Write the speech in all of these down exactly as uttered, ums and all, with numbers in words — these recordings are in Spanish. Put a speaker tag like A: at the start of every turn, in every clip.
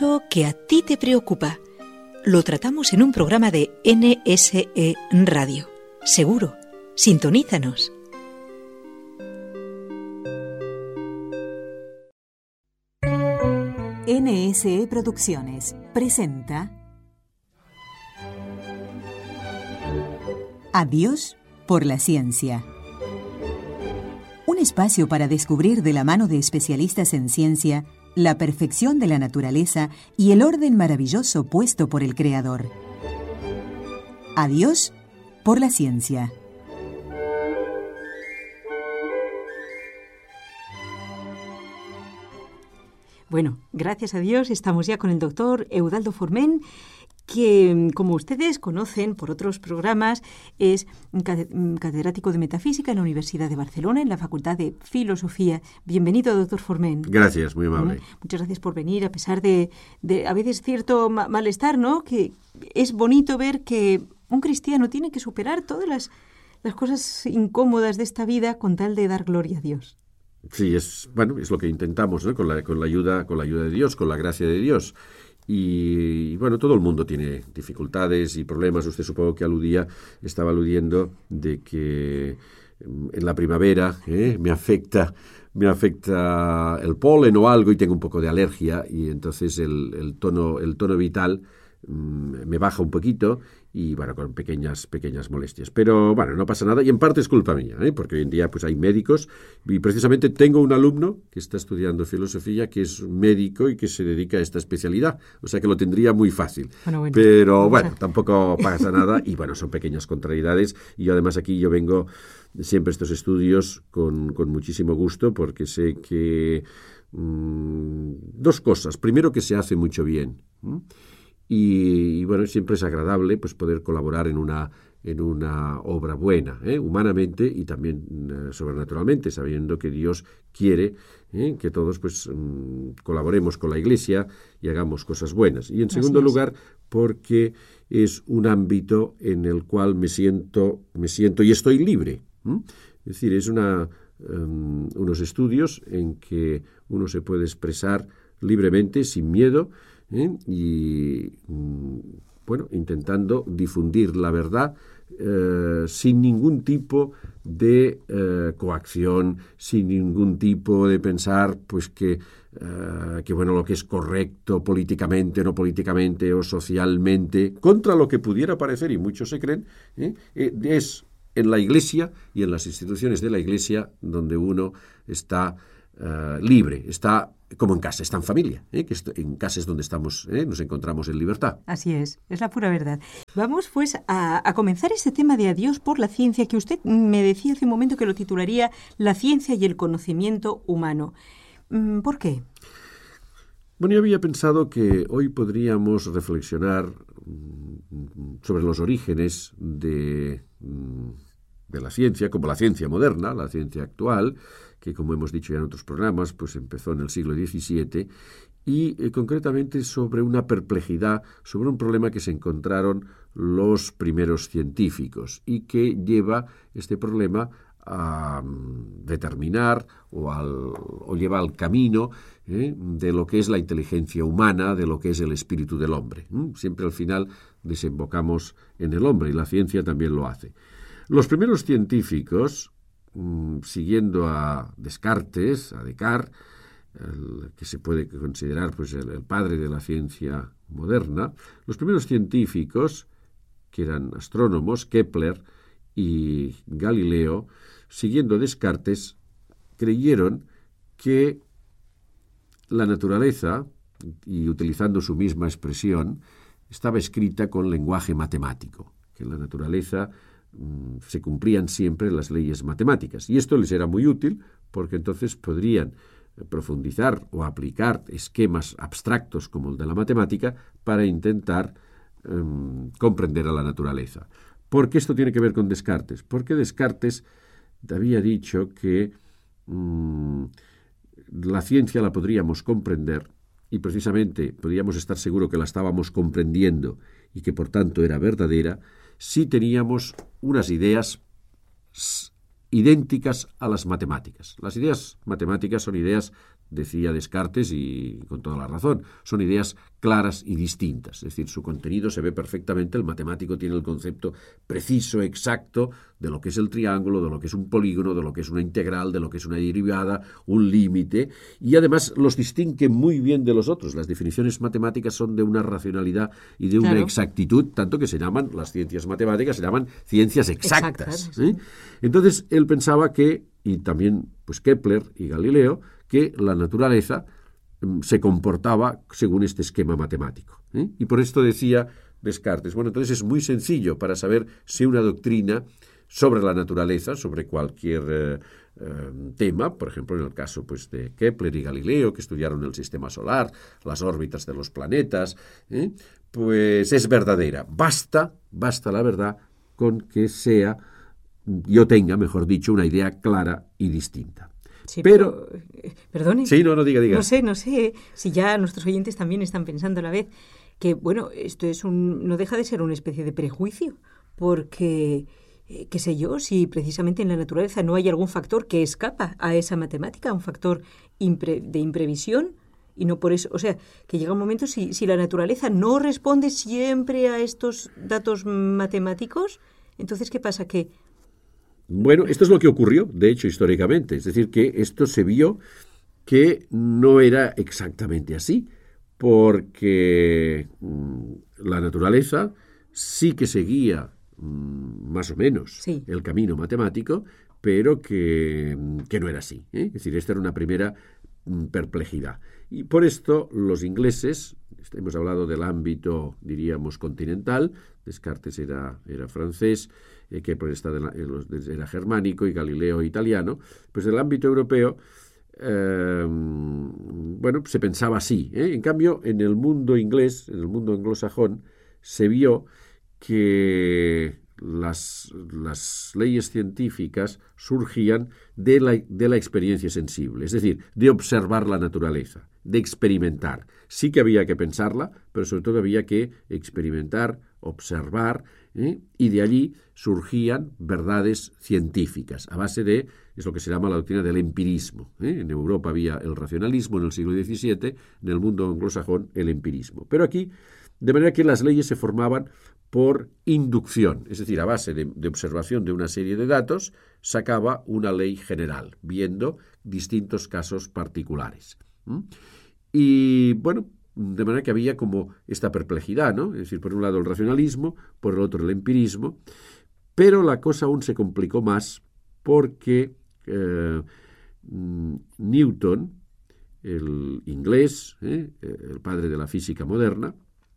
A: Que a ti te preocupa. Lo tratamos en un programa de N S E Radio. Seguro, sintonízanos.
B: N S E Producciones presenta Adiós por la ciencia. Un espacio para descubrir de la mano de especialistas en ciencia la perfección de la naturaleza y el orden maravilloso puesto por el Creador. Adiós por la ciencia.
C: Bueno, gracias a Dios estamos ya con el doctor Eudaldo Forment, que, como ustedes conocen por otros programas, es catedrático de Metafísica en la Universidad de Barcelona, en la Facultad de Filosofía. Bienvenido, doctor Forment.
D: Gracias, muy amable.
C: ¿Eh? Muchas gracias por venir, a pesar de, de a veces cierto ma- malestar, ¿no? Que es bonito ver que un cristiano tiene que superar todas las, las cosas incómodas de esta vida con tal de dar gloria a Dios.
D: Sí, es bueno, es lo que intentamos, ¿no? Con la, con la ayuda, con la ayuda de Dios, con la gracia de Dios. Y bueno, todo el mundo tiene dificultades y problemas. Usted supongo que aludía, estaba aludiendo de que en la primavera ¿eh? me afecta, me afecta el polen o algo y tengo un poco de alergia y entonces el, el tono, el tono vital mmm, me baja un poquito. Y bueno, con pequeñas, pequeñas molestias. Pero bueno, no pasa nada y en parte es culpa mía, ¿eh? Porque hoy en día pues hay médicos y precisamente tengo un alumno que está estudiando filosofía que es médico y que se dedica a esta especialidad. O sea que lo tendría muy fácil.
C: Bueno, bueno,
D: Pero bueno, tampoco pasa nada y bueno, son pequeñas contrariedades y yo además aquí yo vengo siempre a estos estudios con, con muchísimo gusto porque sé que mmm, dos cosas. Primero que se hace mucho bien, ¿m? Y, y bueno, siempre es agradable pues poder colaborar en una, en una obra buena, ¿eh? humanamente y también eh, sobrenaturalmente, sabiendo que Dios quiere ¿eh? que todos pues um, colaboremos con la Iglesia y hagamos cosas buenas. Y en segundo lugar, porque es un ámbito en el cual me siento, me siento y estoy libre. ¿eh? Es decir, es una, um, unos estudios en que uno se puede expresar libremente, sin miedo, ¿Eh? y bueno, intentando difundir la verdad eh, sin ningún tipo de eh, coacción, sin ningún tipo de pensar pues que, eh, que bueno, lo que es correcto políticamente, no políticamente o socialmente, contra lo que pudiera parecer, y muchos se creen, ¿eh? Eh, es en la Iglesia y en las instituciones de la Iglesia donde uno está Uh, libre, está como en casa, está en familia, ¿eh? que est- en casa es donde estamos, ¿eh? nos encontramos en libertad.
C: Así es, es la pura verdad. Vamos pues a, a comenzar este tema de adiós por la ciencia, que usted me decía hace un momento que lo titularía La ciencia y el conocimiento humano. ¿Por qué?
D: Bueno, yo había pensado que hoy podríamos reflexionar sobre los orígenes de, de la ciencia, como la ciencia moderna, la ciencia actual, que como hemos dicho ya en otros programas, pues empezó en el siglo diecisiete, y eh, concretamente sobre una perplejidad, sobre un problema que se encontraron los primeros científicos y que lleva este problema a um, determinar o, al, o lleva al camino ¿eh? de lo que es la inteligencia humana, de lo que es el espíritu del hombre. ¿eh? Siempre al final desembocamos en el hombre y la ciencia también lo hace. Los primeros científicos, siguiendo a Descartes, a Descartes, el, que se puede considerar pues, el, el padre de la ciencia moderna, los primeros científicos, que eran astrónomos, Kepler y Galileo, siguiendo a Descartes, creyeron que la naturaleza, y utilizando su misma expresión, estaba escrita con lenguaje matemático, que la naturaleza se cumplían siempre las leyes matemáticas. Y esto les era muy útil porque entonces podrían profundizar o aplicar esquemas abstractos como el de la matemática para intentar um, comprender a la naturaleza. ¿Por qué esto tiene que ver con Descartes? Porque Descartes había dicho que um, la ciencia la podríamos comprender y precisamente podríamos estar seguros que la estábamos comprendiendo y que por tanto era verdadera si teníamos unas ideas idénticas a las matemáticas. Las ideas matemáticas son ideas decía Descartes, y con toda la razón, son ideas claras y distintas. Es decir, su contenido se ve perfectamente, el matemático tiene el concepto preciso, exacto, de lo que es el triángulo, de lo que es un polígono, de lo que es una integral, de lo que es una derivada, un límite, y además los distingue muy bien de los otros. Las definiciones matemáticas son de una racionalidad y de una
C: claro.
D: exactitud, tanto que se llaman, las ciencias matemáticas se llaman ciencias exactas.
C: Exactas,
D: ¿eh?
C: sí.
D: Entonces, él pensaba que, y también pues Kepler y Galileo, que la naturaleza mm, se comportaba según este esquema matemático. ¿eh? Y por esto decía Descartes, bueno, entonces es muy sencillo para saber si una doctrina sobre la naturaleza, sobre cualquier eh, eh, tema, por ejemplo, en el caso pues, de Kepler y Galileo, que estudiaron el sistema solar, las órbitas de los planetas, ¿eh? pues es verdadera. Basta, basta la verdad con que sea, yo tenga, mejor dicho, una idea clara y distinta.
C: Sí,
D: pero,
C: pero eh, perdone.
D: Sí, no, no, diga, diga.
C: No sé, no sé si ya nuestros oyentes también están pensando a la vez que, bueno, esto es un, no deja de ser una especie de prejuicio, porque, eh, qué sé yo, si precisamente en la naturaleza no hay algún factor que escapa a esa matemática, un factor impre, de imprevisión, y no por eso, o sea, que llega un momento, si, si la naturaleza no responde siempre a estos datos matemáticos, entonces, ¿qué pasa? Que
D: Bueno, esto es lo que ocurrió, de hecho, históricamente. Es decir, que esto se vio que no era exactamente así, porque mmm, la naturaleza sí que seguía mmm, más o menos
C: sí.
D: el camino matemático, pero que, que no era así. ¿eh? Es decir, esta era una primera mmm, perplejidad. Y por esto los ingleses, hemos hablado del ámbito, diríamos, continental, Descartes era, era francés, eh, Kepler era germánico y Galileo italiano, pues en el ámbito europeo, eh, bueno, se pensaba así. ¿eh? En cambio, en el mundo inglés, en el mundo anglosajón, se vio que las, las leyes científicas surgían de la, de la experiencia sensible, es decir, de observar la naturaleza, de experimentar. Sí que había que pensarla, pero sobre todo había que experimentar, observar, ¿eh? y de allí surgían verdades científicas, a base de, es lo que se llama la doctrina del empirismo. ¿eh? En Europa había el racionalismo en el siglo diecisiete, en el mundo anglosajón el empirismo. Pero aquí, de manera que las leyes se formaban por inducción, es decir, a base de, de observación de una serie de datos, sacaba una ley general, viendo distintos casos particulares. ¿Mm? Y, bueno, de manera que había como esta perplejidad, ¿no? Es decir, por un lado el racionalismo, por el otro el empirismo, pero la cosa aún se complicó más porque eh, Newton, el inglés, ¿eh? el padre de la física moderna,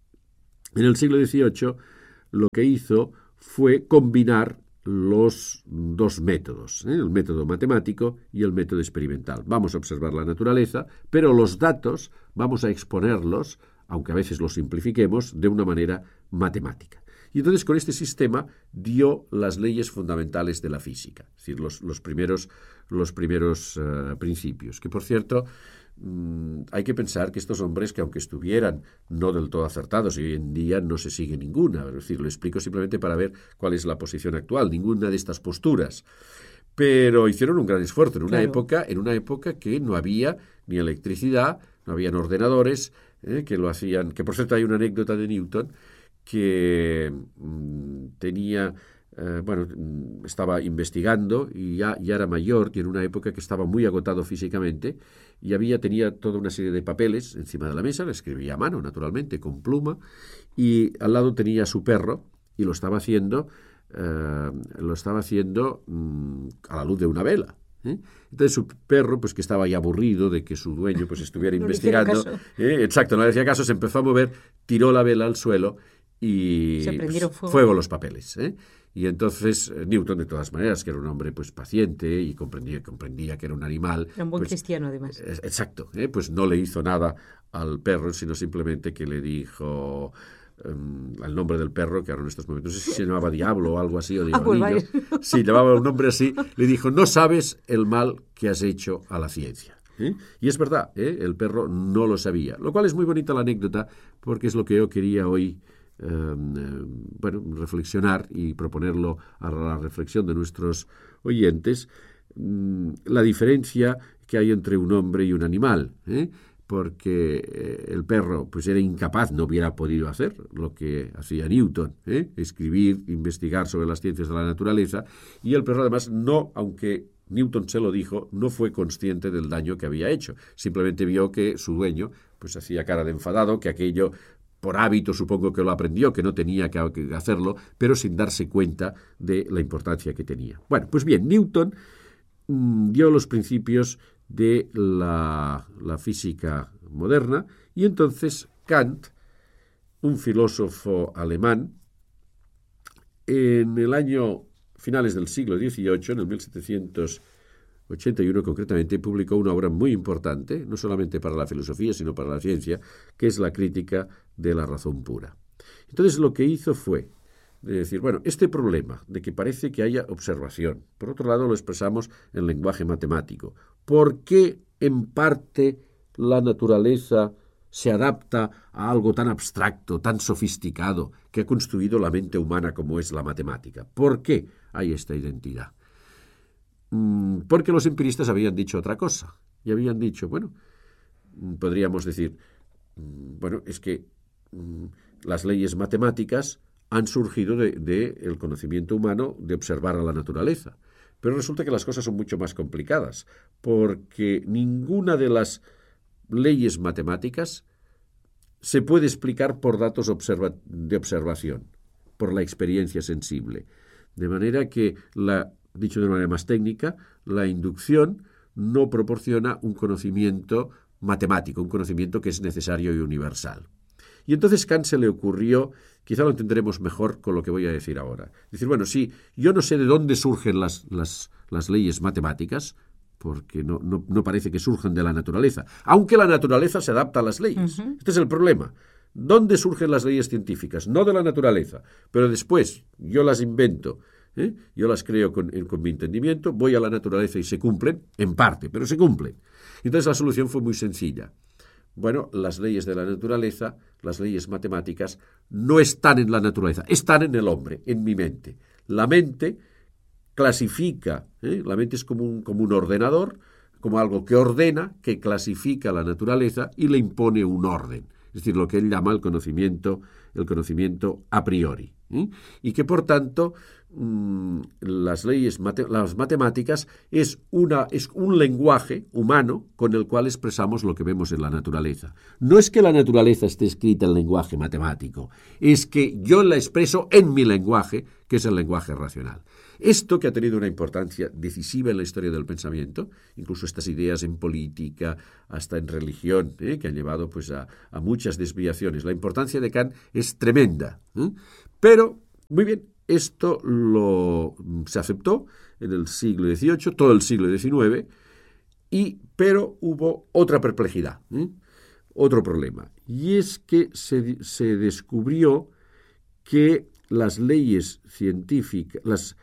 D: en el siglo dieciocho lo que hizo fue combinar los dos métodos, ¿eh? el método matemático y el método experimental. Vamos a observar la naturaleza, pero los datos vamos a exponerlos, aunque a veces los simplifiquemos, de una manera matemática. Y entonces con este sistema dio las leyes fundamentales de la física, es decir, los, los primeros, los primeros uh, principios, que por cierto, mmm, hay que pensar que estos hombres, que aunque estuvieran no del todo acertados, y hoy en día no se sigue ninguna, es decir, lo explico simplemente para ver cuál es la posición actual, ninguna de estas posturas, pero hicieron un gran esfuerzo en una
C: claro.
D: época, en una época que no había ni electricidad, no habían ordenadores, eh, que lo hacían, que por cierto hay una anécdota de Newton, que mmm, tenía, eh, bueno, estaba investigando y ya, ya era mayor, y en una época que estaba muy agotado físicamente, y había, tenía toda una serie de papeles encima de la mesa, le escribía a mano, naturalmente, con pluma, y al lado tenía a su perro, y lo estaba haciendo, eh, lo estaba haciendo mmm, a la luz de una vela. ¿Eh? Entonces su perro, pues que estaba ya aburrido de que su dueño pues estuviera
C: no
D: investigando, ¿eh? exacto, no le hacía caso, se empezó a mover, tiró la vela al suelo y
C: se prendieron fuego.
D: Pues, fuego los papeles. ¿eh? Y entonces Newton, de todas maneras, que era un hombre pues paciente y comprendía, comprendía que era un animal.
C: Era un buen
D: pues,
C: cristiano, además.
D: Exacto, ¿eh? pues no le hizo nada al perro, sino simplemente que le dijo um, al nombre del perro, que ahora en estos momentos no sé si se llamaba Diablo o algo así, o Diablillo.
C: Ah, pues
D: sí, llamaba un nombre así, le dijo, no sabes el mal que has hecho a la ciencia. ¿Eh? Y es verdad, ¿eh? el perro no lo sabía, lo cual es muy bonita la anécdota, porque es lo que yo quería hoy eh, eh, bueno, reflexionar y proponerlo a la reflexión de nuestros oyentes, mm, la diferencia que hay entre un hombre y un animal, ¿eh? porque eh, el perro pues era incapaz, no hubiera podido hacer lo que hacía Newton, ¿eh? escribir, investigar sobre las ciencias de la naturaleza, y el perro además no, aunque Newton se lo dijo, no fue consciente del daño que había hecho, simplemente vio que su dueño pues hacía cara de enfadado, que aquello por hábito supongo que lo aprendió, que no tenía que hacerlo, pero sin darse cuenta de la importancia que tenía. Bueno, pues bien, Newton mmm, dio los principios de la, la física moderna, y entonces Kant, un filósofo alemán, en el año finales del siglo dieciocho, en el mil setecientos ochenta y uno concretamente, publicó una obra muy importante, no solamente para la filosofía, sino para la ciencia, que es la crítica de la razón pura. Entonces lo que hizo fue de decir, bueno, este problema de que parece que haya observación, por otro lado lo expresamos en lenguaje matemático. ¿Por qué en parte la naturaleza se adapta a algo tan abstracto, tan sofisticado, que ha construido la mente humana como es la matemática? ¿Por qué hay esta identidad? Porque los empiristas habían dicho otra cosa, y habían dicho, bueno, podríamos decir, bueno, es que las leyes matemáticas han surgido de, de el conocimiento humano de observar a la naturaleza. Pero resulta que las cosas son mucho más complicadas, porque ninguna de las leyes matemáticas se puede explicar por datos observa- de observación, por la experiencia sensible. De manera que, la, dicho de una manera más técnica, la inducción no proporciona un conocimiento matemático, un conocimiento que es necesario y universal. Y entonces Kant se le ocurrió, quizá lo entenderemos mejor con lo que voy a decir ahora, decir, bueno, sí, yo no sé de dónde surgen las, las, las leyes matemáticas, porque no, no, no parece que surjan de la naturaleza, aunque la naturaleza se adapta a las leyes. Uh-huh. Este es el problema. ¿Dónde surgen las leyes científicas? No de la naturaleza, pero después yo las invento, ¿eh? yo las creo con, con mi entendimiento, voy a la naturaleza y se cumplen, en parte, pero se cumplen. Entonces la solución fue muy sencilla. Bueno, las leyes de la naturaleza, las leyes matemáticas, no están en la naturaleza, están en el hombre, en mi mente. La mente clasifica, ¿eh? la mente es como un, como un ordenador, como algo que ordena, que clasifica la naturaleza y le impone un orden. Es decir, lo que él llama el conocimiento, el conocimiento a priori. ¿eh? Y que, por tanto, mmm, las leyes, mate, las matemáticas es, una, es un lenguaje humano con el cual expresamos lo que vemos en la naturaleza. No es que la naturaleza esté escrita en lenguaje matemático, es que yo la expreso en mi lenguaje, que es el lenguaje racional. Esto, que ha tenido una importancia decisiva en la historia del pensamiento, incluso estas ideas en política, hasta en religión, ¿eh? que han llevado pues, a, a muchas desviaciones. La importancia de Kant es tremenda. ¿eh? Pero, muy bien, esto lo, se aceptó en el siglo dieciocho, todo el siglo diecinueve, y, pero hubo otra perplejidad, ¿eh? otro problema. Y es que se, se descubrió que las leyes científicas, las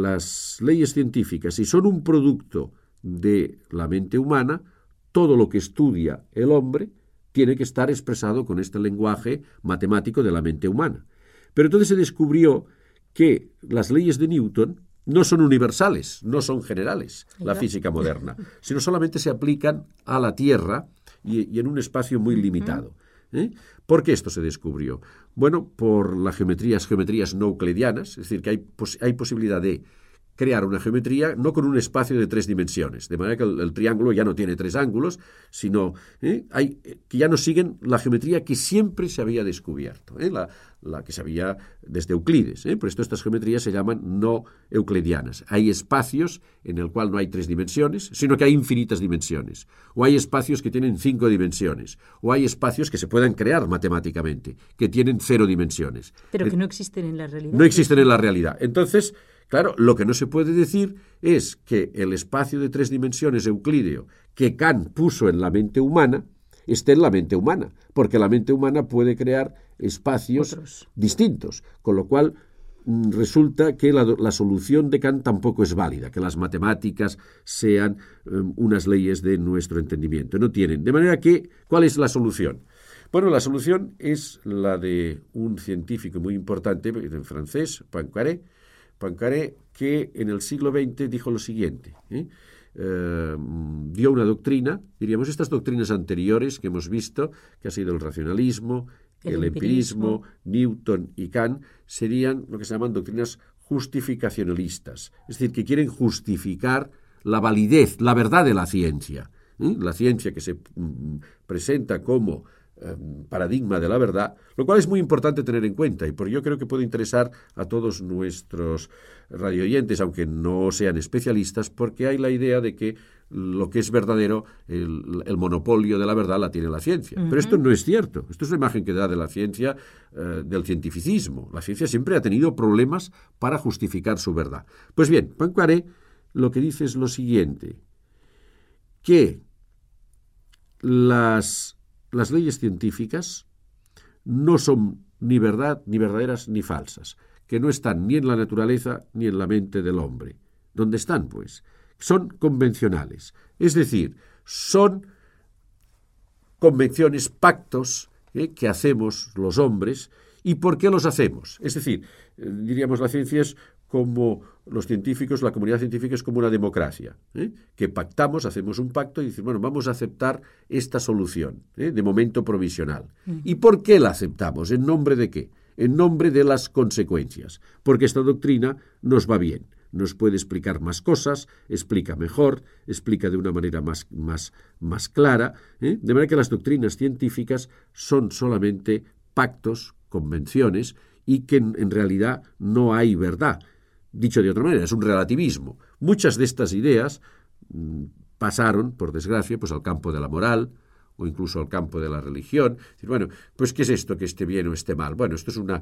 D: Las leyes científicas, si son un producto de la mente humana, todo lo que estudia el hombre tiene que estar expresado con este lenguaje matemático de la mente humana. Pero entonces se descubrió que las leyes de Newton no son universales, no son generales, la física moderna, sino solamente se aplican a la Tierra y, y en un espacio muy limitado. ¿Eh? ¿Por qué esto se descubrió? Bueno, por las geometrías, geometrías no euclidianas, es decir, que hay, pos- hay posibilidad de crear una geometría no con un espacio de tres dimensiones, de manera que el, el triángulo ya no tiene tres ángulos, sino ¿eh? hay, que ya no siguen la geometría que siempre se había descubierto, ¿eh? la, la que se había desde Euclides. ¿eh? Por esto estas geometrías se llaman no euclidianas. Hay espacios en el cual no hay tres dimensiones, sino que hay infinitas dimensiones. O hay espacios que tienen cinco dimensiones. O hay espacios que se puedan crear matemáticamente, que tienen cero dimensiones.
C: Pero que no existen en la realidad.
D: No existen en la realidad. Entonces, claro, lo que no se puede decir es que el espacio de tres dimensiones euclídeo que Kant puso en la mente humana esté en la mente humana, porque la mente humana puede crear espacios Otros. distintos, con lo cual mm, resulta que la, la solución de Kant tampoco es válida, que las matemáticas sean um, unas leyes de nuestro entendimiento. No tienen. De manera que, ¿cuál es la solución? Bueno, la solución es la de un científico muy importante, en francés, Poincaré, Poincaré, que en el siglo veinte dijo lo siguiente, ¿eh? eh, dio una doctrina, diríamos, estas doctrinas anteriores que hemos visto, que ha sido el racionalismo, el, el empirismo, empirismo, Newton y Kant, serían lo que se llaman doctrinas justificacionalistas, es decir, que quieren justificar la validez, la verdad de la ciencia. ¿eh? La ciencia que se mm, presenta como eh, paradigma de la verdad, lo cual es muy importante tener en cuenta, y por ello creo que puede interesar a todos nuestros radioyentes, aunque no sean especialistas, porque hay la idea de que lo que es verdadero, el, el monopolio de la verdad la tiene la ciencia. Uh-huh. Pero esto no es cierto. Esto es una imagen que da de la ciencia, eh, del cientificismo. La ciencia siempre ha tenido problemas para justificar su verdad. Pues bien, Poincaré lo que dice es lo siguiente, que las, las leyes científicas no son ni verdad, ni verdaderas, ni falsas, que no están ni en la naturaleza ni en la mente del hombre. ¿Dónde están, pues? Son convencionales, es decir, son convenciones, pactos ¿eh? que hacemos los hombres. ¿Y por qué los hacemos? Es decir, eh, diríamos, la ciencia es como los científicos, la comunidad científica es como una democracia, ¿eh? que pactamos, hacemos un pacto y decimos, bueno, vamos a aceptar esta solución, ¿eh? de momento provisional. Uh-huh. ¿Y por qué la aceptamos? ¿En nombre de qué? En nombre de las consecuencias, porque esta doctrina nos va bien. Nos puede explicar más cosas, explica mejor, explica de una manera más, más, más clara, ¿eh? De manera que las doctrinas científicas son solamente pactos, convenciones, y que en, en realidad no hay verdad. Dicho de otra manera, es un relativismo. Muchas de estas ideas mmm, pasaron, por desgracia, pues al campo de la moral, o incluso al campo de la religión. Bueno, pues ¿qué es esto que esté bien o esté mal? Bueno, esto es una,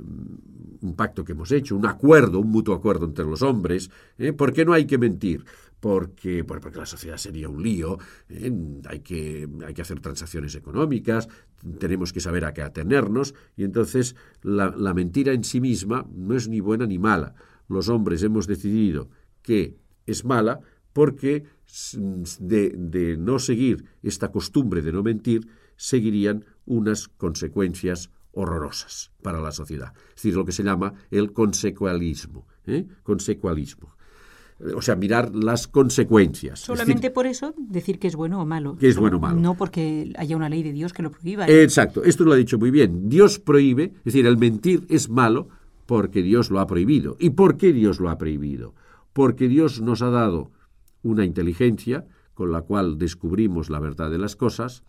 D: un pacto que hemos hecho, un acuerdo, un mutuo acuerdo entre los hombres. ¿eh? ¿Por qué no hay que mentir? Porque, bueno, porque la sociedad sería un lío, ¿eh? hay que, hay que hacer transacciones económicas, tenemos que saber a qué atenernos, y entonces la, la mentira en sí misma no es ni buena ni mala. Los hombres hemos decidido que es mala, porque de, de no seguir esta costumbre de no mentir, seguirían unas consecuencias horrorosas para la sociedad. Es decir, lo que se llama el consecualismo. ¿eh? Consecualismo. O sea, mirar las consecuencias.
C: Solamente
D: es decir,
C: por eso decir que es bueno o malo.
D: Que es bueno o malo.
C: No porque haya una ley de Dios que lo prohíba.
D: ¿eh? Exacto, esto lo ha dicho muy bien. Dios prohíbe, es decir, el mentir es malo porque Dios lo ha prohibido. ¿Y por qué Dios lo ha prohibido? Porque Dios nos ha dado una inteligencia con la cual descubrimos la verdad de las cosas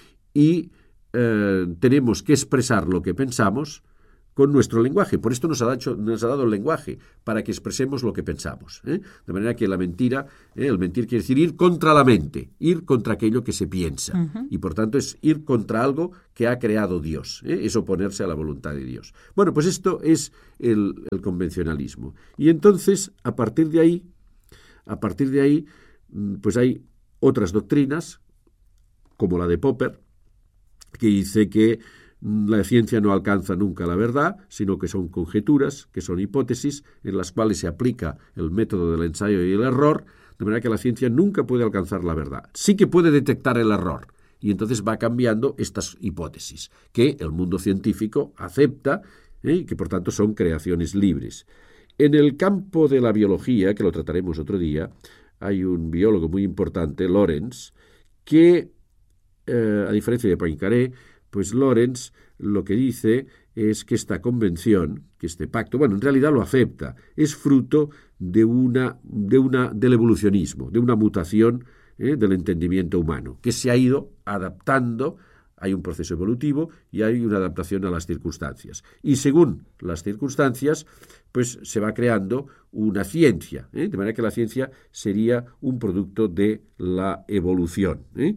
D: y eh, tenemos que expresar lo que pensamos con nuestro lenguaje. Por esto nos ha, dado, nos ha dado el lenguaje, para que expresemos lo que pensamos. ¿eh? De manera que la mentira, ¿eh? el mentir quiere decir ir contra la mente, ir contra aquello que se piensa. Uh-huh. Y por tanto es ir contra algo que ha creado Dios. ¿eh? Es oponerse a la voluntad de Dios. Bueno, pues esto es el, el convencionalismo. Y entonces, a partir de ahí, A partir de ahí, pues hay otras doctrinas, como la de Popper, que dice que la ciencia no alcanza nunca la verdad, sino que son conjeturas, que son hipótesis, en las cuales se aplica el método del ensayo y el error, de manera que la ciencia nunca puede alcanzar la verdad. Sí que puede detectar el error, y entonces va cambiando estas hipótesis, que el mundo científico acepta, ¿eh? y que por tanto son creaciones libres. En el campo de la biología, que lo trataremos otro día, hay un biólogo muy importante, Lorentz, que, eh, a diferencia de Poincaré, pues Lorentz lo que dice es que esta convención, que este pacto, bueno, en realidad lo acepta, es fruto de una, de una, del evolucionismo, de una mutación eh, del entendimiento humano, que se ha ido adaptando. Hay un proceso evolutivo y hay una adaptación a las circunstancias. Y según las circunstancias, pues se va creando una ciencia, ¿eh? de manera que la ciencia sería un producto de la evolución. ¿eh?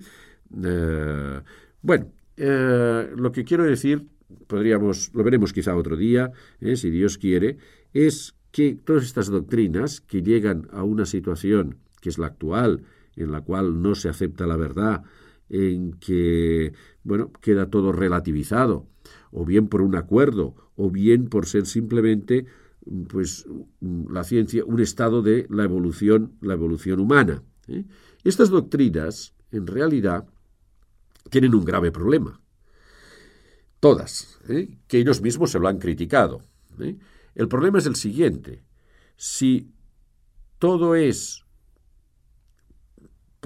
D: Eh, bueno, eh, lo que quiero decir, podríamos, lo veremos quizá otro día, ¿eh? si Dios quiere, es que todas estas doctrinas que llegan a una situación que es la actual, en la cual no se acepta la verdad, en que, bueno, queda todo relativizado, o bien por un acuerdo, o bien por ser simplemente, pues, la ciencia, un estado de la evolución, la evolución humana. ¿eh? Estas doctrinas, en realidad, tienen un grave problema. Todas, ¿eh? que ellos mismos se lo han criticado. ¿eh? El problema es el siguiente: si todo es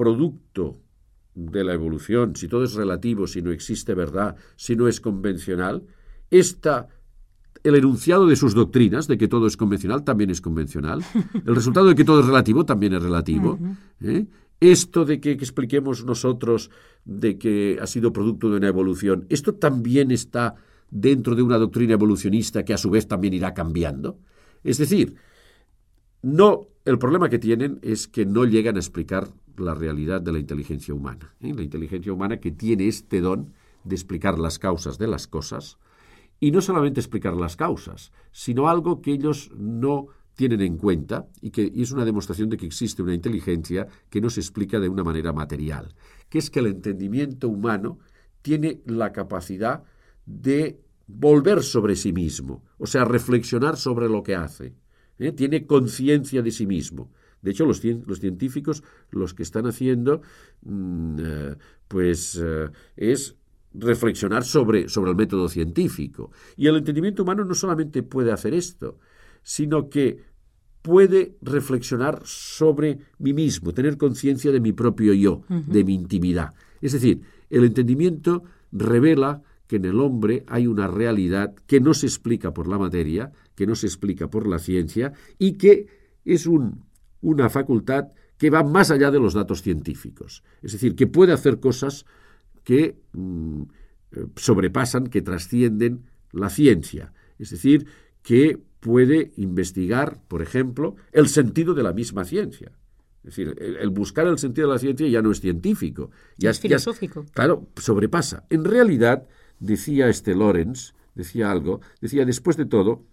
D: producto de la evolución, si todo es relativo, si no existe verdad, si no es convencional, esta, el enunciado de sus doctrinas, de que todo es convencional, también es convencional. El resultado de que todo es relativo, también es relativo. ¿eh? Esto de que, que expliquemos nosotros de que ha sido producto de una evolución, esto también está dentro de una doctrina evolucionista que a su vez también irá cambiando. Es decir, no, el problema que tienen es que no llegan a explicar la realidad de la inteligencia humana. ¿eh? La inteligencia humana que tiene este don de explicar las causas de las cosas, y no solamente explicar las causas, sino algo que ellos no tienen en cuenta y que y es una demostración de que existe una inteligencia que no se explica de una manera material, que es que el entendimiento humano tiene la capacidad de volver sobre sí mismo, o sea, reflexionar sobre lo que hace. ¿eh? Tiene conciencia de sí mismo. De hecho, los, los científicos los que están haciendo mmm, eh, pues eh, es reflexionar sobre, sobre el método científico. Y el entendimiento humano no solamente puede hacer esto, sino que puede reflexionar sobre mí mismo, tener conciencia de mi propio yo, uh-huh. de mi intimidad. Es decir, el entendimiento revela que en el hombre hay una realidad que no se explica por la materia, que no se explica por la ciencia y que es un, una facultad que va más allá de los datos científicos. Es decir, que puede hacer cosas que mmm, sobrepasan, que trascienden la ciencia. Es decir, que puede investigar, por ejemplo, el sentido de la misma ciencia. Es decir, el, el buscar el sentido de la ciencia ya no es científico. Ya
C: es filosófico.
D: Ya, claro, sobrepasa. En realidad, decía este Lorenz, decía algo, decía, después de todo,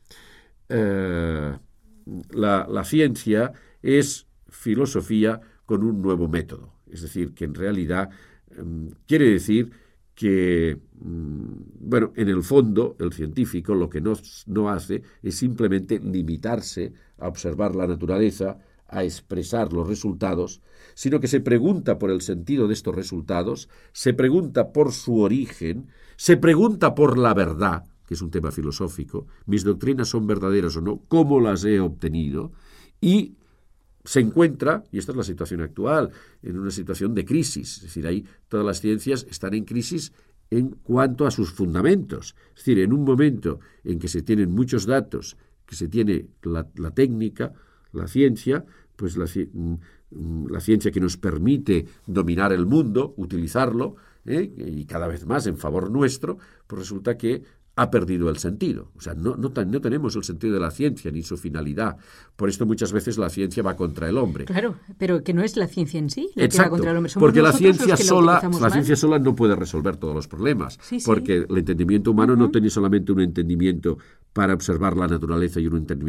D: eh, la, la ciencia es filosofía con un nuevo método. Es decir, que en realidad eh, quiere decir que, bueno, en el fondo, el científico lo que no, no hace es simplemente limitarse a observar la naturaleza, a expresar los resultados, sino que se pregunta por el sentido de estos resultados, se pregunta por su origen, se pregunta por la verdad, que es un tema filosófico, mis doctrinas son verdaderas o no, cómo las he obtenido, y se encuentra, y esta es la situación actual, en una situación de crisis. Es decir, ahí todas las ciencias están en crisis en cuanto a sus fundamentos. Es decir, en un momento en que se tienen muchos datos, que se tiene la, la técnica, la ciencia, pues la, la ciencia que nos permite dominar el mundo, utilizarlo, ¿eh? y cada vez más en favor nuestro, pues resulta que ha perdido el sentido. O sea, no, no, no tenemos el sentido de la ciencia ni su finalidad. Por esto muchas veces la ciencia va contra el hombre.
C: Claro, pero que no es la ciencia en sí la
D: Exacto,
C: que va contra el hombre. Somos
D: porque la ciencia, sola,
C: la,
D: la ciencia sola no puede resolver todos los problemas.
C: Sí, sí.
D: Porque el entendimiento humano
C: uh-huh.
D: no tiene solamente un entendimiento para observar la naturaleza y un entendimiento